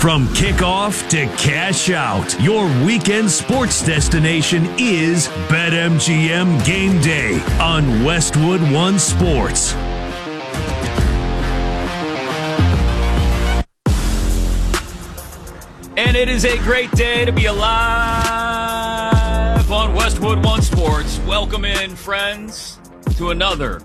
From kickoff to cash out, your weekend sports destination is BetMGM Game Day on Westwood One Sports. And it is a great day to be alive on Westwood One Sports. Welcome in, friends, to another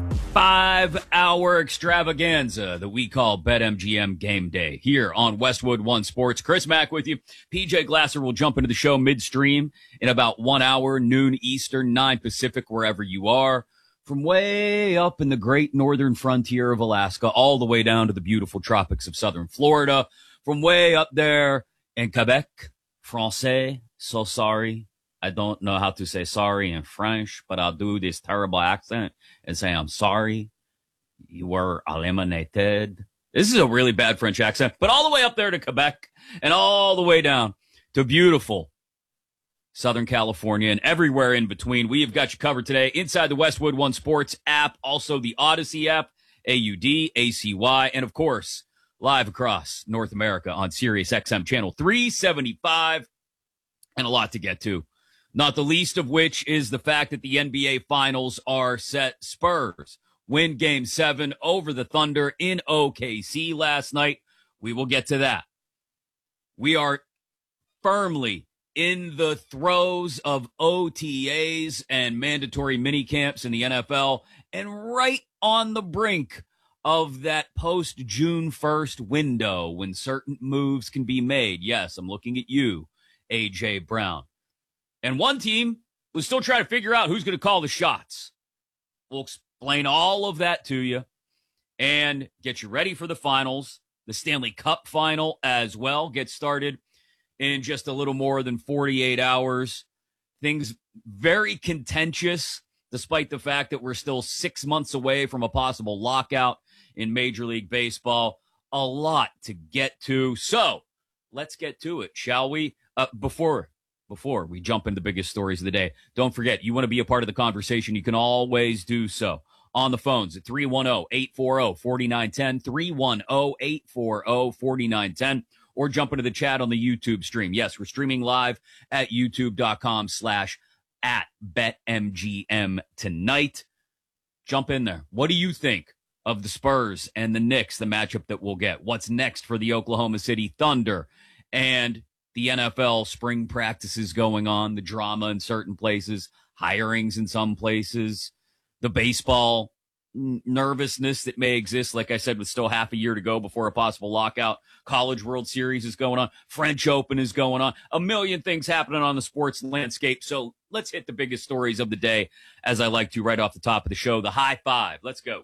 5-hour extravaganza that we call BetMGM Game Day here on Westwood One Sports. Chris Mack with you. PJ Glasser will jump into the show midstream in about 1 hour, noon Eastern, 9 Pacific, wherever you are. From way up in the great northern frontier of Alaska all the way down to the beautiful tropics of southern Florida. From way up there in Quebec, Francais, so sorry. I don't know how to say sorry in French, but I'll do this terrible accent and say, I'm sorry. You were eliminated. This is a really bad French accent, but all the way up there to Quebec and all the way down to beautiful Southern California and everywhere in between. We have got you covered today inside the Westwood One Sports app, also the Odyssey app, AUDACY, and of course, live across North America on Sirius XM channel 375, and a lot to get to. Not the least of which is the fact that the NBA Finals are set. Spurs win Game 7 over the Thunder in OKC last night. We will get to that. We are firmly in the throes of OTAs and mandatory minicamps in the NFL, and right on the brink of that post-June 1st window when certain moves can be made. Yes, I'm looking at you, A.J. Brown. And one team was still trying to figure out who's going to call the shots. We'll explain all of that to you and get you ready for the finals. The Stanley Cup final as well gets started in just a little more than 48 hours. Things very contentious, despite the fact that we're still 6 months away from a possible lockout in Major League Baseball. A lot to get to. So let's get to it, shall we? Before we jump into the biggest stories of the day, don't forget, you want to be a part of the conversation, you can always do so on the phones at 310-840-4910, 310-840-4910, or jump into the chat on the YouTube stream. Yes, we're streaming live at youtube.com/@BetMGM tonight. Jump in there. What do you think of the Spurs and the Knicks, the matchup that we'll get? What's next for the Oklahoma City Thunder? And the NFL spring practices going on, the drama in certain places, hirings in some places, the baseball nervousness that may exist, like I said, with still half a year to go before a possible lockout. College World Series is going on. French Open is going on. A million things happening on the sports landscape. So let's hit the biggest stories of the day, as I like to right off the top of the show. The high five. Let's go.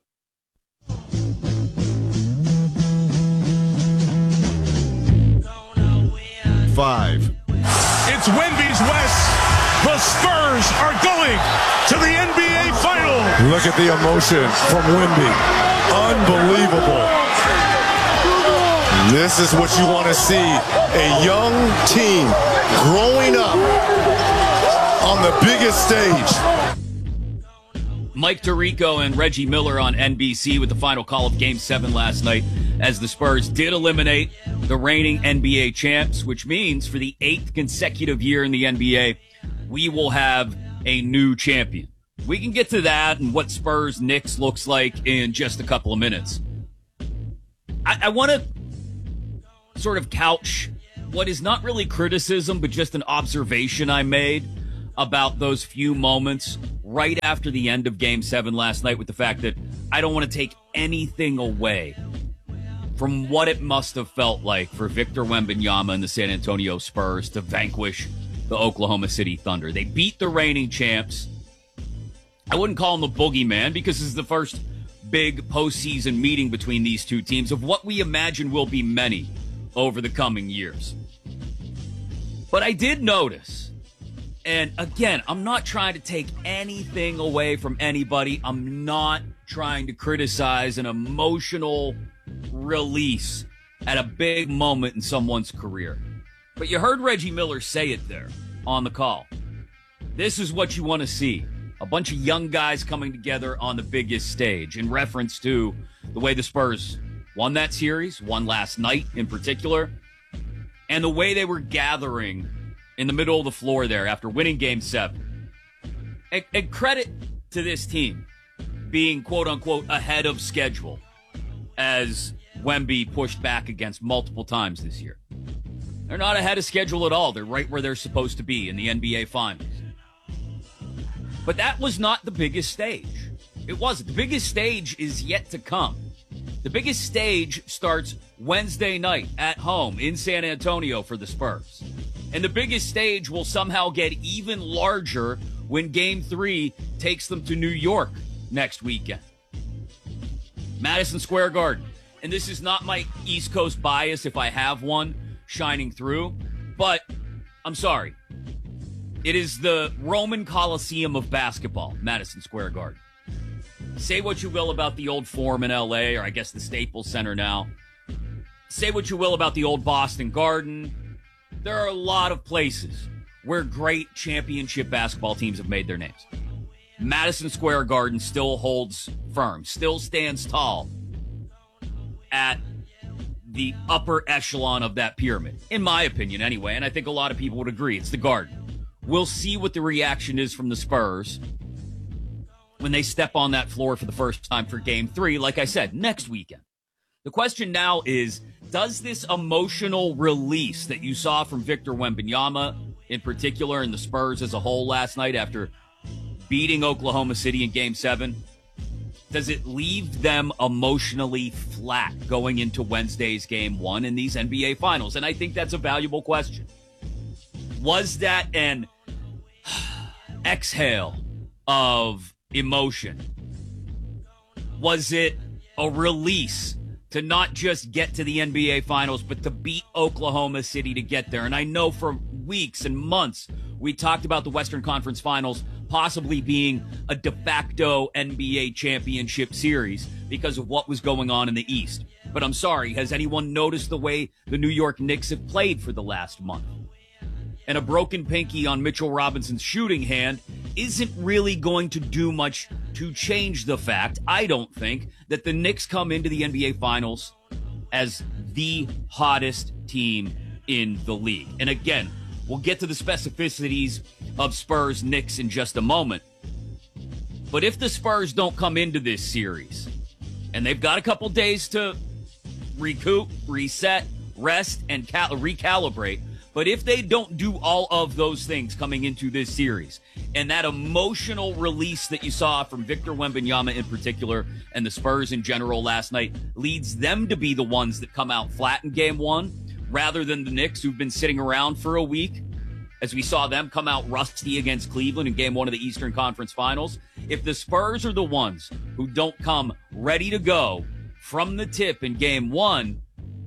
5. It's Wendy's West. The Spurs are going to the NBA Finals. Look at the emotion from Wemby. Unbelievable. This is what you want to see. A young team growing up on the biggest stage. Mike Tirico and Reggie Miller on NBC with the final call of Game 7 last night, as the Spurs did eliminate the reigning NBA champs, which means for the 8th consecutive year in the NBA, we will have a new champion. We can get to that and what Spurs Knicks looks like in just a couple of minutes. I want to sort of couch what is not really criticism, but just an observation I made about those few moments right after the end of Game 7 last night, with the fact that I don't want to take anything away from what it must have felt like for Victor Wembanyama and the San Antonio Spurs to vanquish the Oklahoma City Thunder. They beat the reigning champs. I wouldn't call him the boogeyman, because this is the first big postseason meeting between these two teams of what we imagine will be many over the coming years. But I did notice, and again, I'm not trying to take anything away from anybody. I'm not trying to criticize an emotional release at a big moment in someone's career. But you heard Reggie Miller say it there on the call. This is what you want to see. A bunch of young guys coming together on the biggest stage, in reference to the way the Spurs won that series, won last night in particular, and the way they were gathering in the middle of the floor there after winning Game 7. And credit to this team being, quote-unquote, ahead of schedule as Wemby pushed back against multiple times this year. They're not ahead of schedule at all. They're right where they're supposed to be in the NBA Finals. But that was not the biggest stage. It wasn't. The biggest stage is yet to come. The biggest stage starts Wednesday night at home in San Antonio for the Spurs. And the biggest stage will somehow get even larger when Game 3 takes them to New York next weekend. Madison Square Garden. And this is not my East Coast bias, if I have one, shining through. But I'm sorry. It is the Roman Coliseum of basketball, Madison Square Garden. Say what you will about the old Forum in L.A., or I guess the Staples Center now. Say what you will about the old Boston Garden. There are a lot of places where great championship basketball teams have made their names. Madison Square Garden still holds firm, still stands tall at the upper echelon of that pyramid, in my opinion anyway, and I think a lot of people would agree. It's the Garden. We'll see what the reaction is from the Spurs when they step on that floor for the first time for Game 3, like I said, next weekend. The question now is, does this emotional release that you saw from Victor Wembanyama in particular and the Spurs as a whole last night after beating Oklahoma City in Game 7, does it leave them emotionally flat going into Wednesday's Game 1 in these NBA Finals? And I think that's a valuable question. Was that an exhale of emotion? Was it a release to not just get to the NBA Finals, but to beat Oklahoma City to get there? And I know for weeks and months we talked about the Western Conference Finals possibly being a de facto NBA championship series because of what was going on in the East. But I'm sorry, has anyone noticed the way the New York Knicks have played for the last month? And a broken pinky on Mitchell Robinson's shooting hand isn't really going to do much to change the fact, I don't think, that the Knicks come into the NBA Finals as the hottest team in the league. And again, we'll get to the specificities of Spurs-Knicks in just a moment. But if the Spurs don't come into this series, and they've got a couple days to recoup, reset, rest, and recalibrate, but if they don't do all of those things coming into this series, and that emotional release that you saw from Victor Wembanyama in particular, and the Spurs in general last night, leads them to be the ones that come out flat in Game 1, rather than the Knicks who've been sitting around for a week, as we saw them come out rusty against Cleveland in Game 1 of the Eastern Conference Finals. If the Spurs are the ones who don't come ready to go from the tip in Game 1,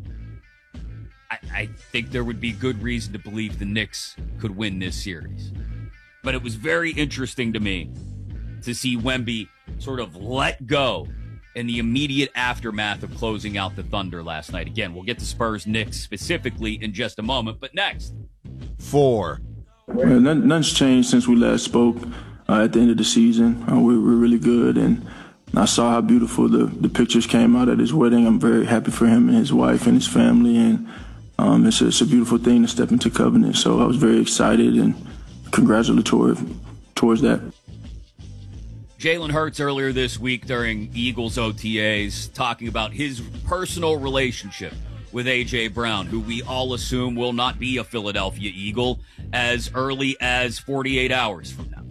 I think there would be good reason to believe the Knicks could win this series. But it was very interesting to me to see Wemby sort of let go in the immediate aftermath of closing out the Thunder last night. Again, we'll get to Spurs-Knicks specifically in just a moment, but next. 4. Well, nothing's changed since we last spoke at the end of the season. We're really good, and I saw how beautiful the pictures came out at his wedding. I'm very happy for him and his wife and his family, and it's a beautiful thing to step into covenant. So I was very excited and congratulatory towards that. Jalen Hurts earlier this week during Eagles OTAs talking about his personal relationship with A.J. Brown, who we all assume will not be a Philadelphia Eagle as early as 48 hours from now.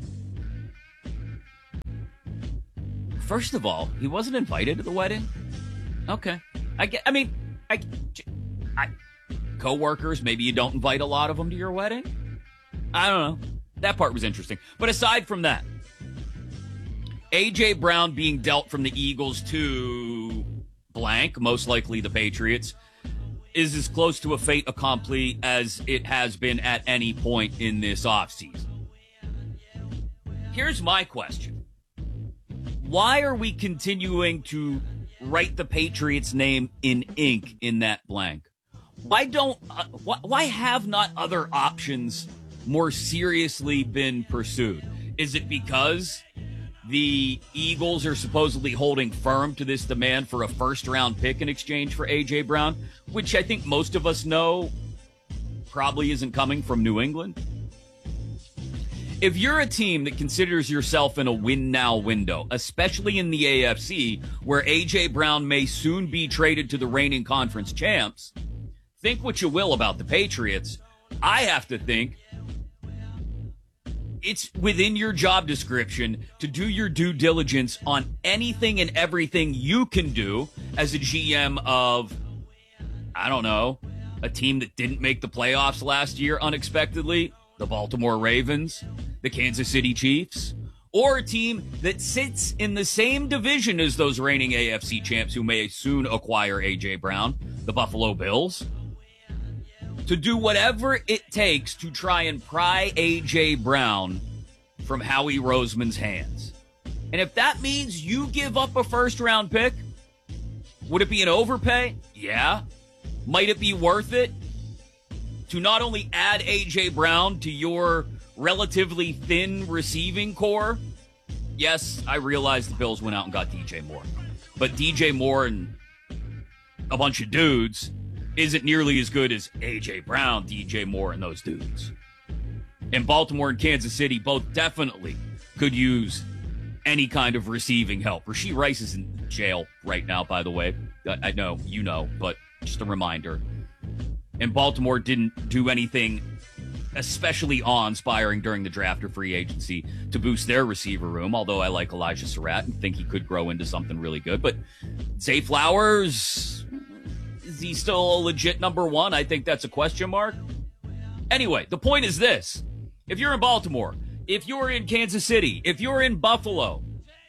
First of all, he wasn't invited to the wedding. Okay. Co-workers, maybe you don't invite a lot of them to your wedding. I don't know. That part was interesting. But aside from that, A.J. Brown being dealt from the Eagles to blank, most likely the Patriots, is as close to a fait accompli as it has been at any point in this offseason. Here's my question. Why are we continuing to write the Patriots' name in ink in that blank? Why have not other options more seriously been pursued? Is it because the Eagles are supposedly holding firm to this demand for a first-round pick in exchange for A.J. Brown, which I think most of us know probably isn't coming from New England. If you're a team that considers yourself in a win-now window, especially in the AFC, where A.J. Brown may soon be traded to the reigning conference champs, think what you will about the Patriots. I have to think it's within your job description to do your due diligence on anything and everything you can do as a GM of, I don't know, a team that didn't make the playoffs last year unexpectedly, the Baltimore Ravens, the Kansas City Chiefs, or a team that sits in the same division as those reigning AFC champs who may soon acquire A.J. Brown, the Buffalo Bills, to do whatever it takes to try and pry A.J. Brown from Howie Roseman's hands. And if that means you give up a first-round pick, would it be an overpay? Yeah. Might it be worth it to not only add A.J. Brown to your relatively thin receiving core? Yes, I realize the Bills went out and got DJ Moore. But DJ Moore and a bunch of dudes isn't nearly as good as A.J. Brown, DJ Moore, and those dudes. And Baltimore and Kansas City both definitely could use any kind of receiving help. Rashee Rice is in jail right now, by the way. I know, you know, but just a reminder. And Baltimore didn't do anything especially awe-inspiring during the draft or free agency to boost their receiver room, although I like Elijah Surratt and think he could grow into something really good. But Zay Flowers, is he still a legit number one? I think that's a question mark. Anyway, the point is this. If you're in Baltimore, if you're in Kansas City, if you're in Buffalo,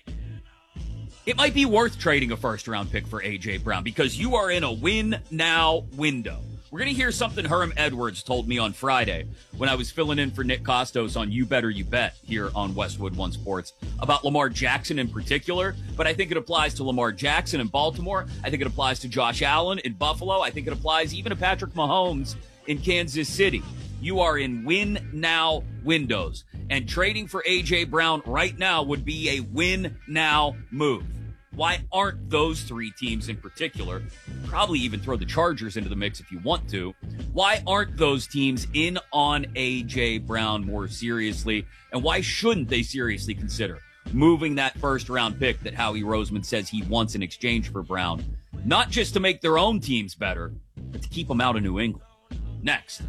it might be worth trading a first-round pick for A.J. Brown because you are in a win-now window. We're going to hear something Herm Edwards told me on Friday when I was filling in for Nick Costos on You Better You Bet here on Westwood One Sports about Lamar Jackson in particular, but I think it applies to Lamar Jackson in Baltimore. I think it applies to Josh Allen in Buffalo. I think it applies even to Patrick Mahomes in Kansas City. You are in win-now windows, and trading for A.J. Brown right now would be a win-now move. Why aren't those three teams in particular, probably even throw the Chargers into the mix if you want to, why aren't those teams in on A.J. Brown more seriously, and why shouldn't they seriously consider moving that first-round pick that Howie Roseman says he wants in exchange for Brown, not just to make their own teams better, but to keep them out of New England? Next.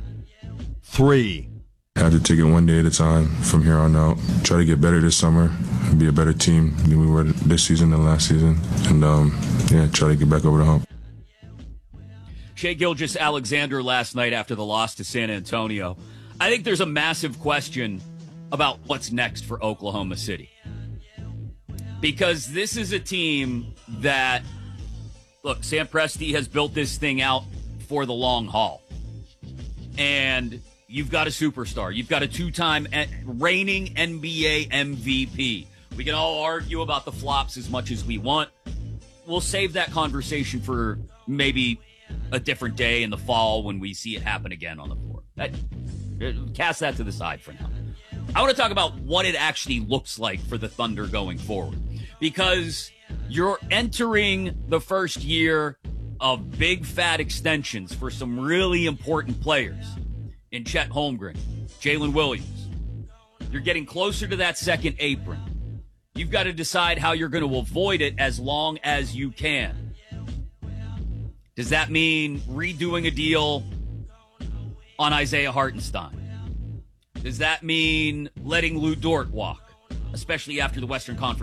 3. Have to take it one day at a time from here on out. Try to get better this summer, be a better team than we were this season and last season, and try to get back over the hump. Shai Gilgeous-Alexander last night after the loss to San Antonio. I think there's a massive question about what's next for Oklahoma City. Because this is a team that, look, Sam Presti has built this thing out for the long haul. And you've got a superstar. You've got a two-time reigning NBA MVP. We can all argue about the flops as much as we want. We'll save that conversation for maybe a different day in the fall when we see it happen again on the floor. Cast that to the side for now. I want to talk about what it actually looks like for the Thunder going forward. Because you're entering the first year of big fat extensions for some really important players in Chet Holmgren, Jalen Williams. You're getting closer to that second apron. You've got to decide how you're going to avoid it as long as you can. Does that mean redoing a deal on Isaiah Hartenstein? Does that mean letting Lou Dort walk, especially after the Western Conference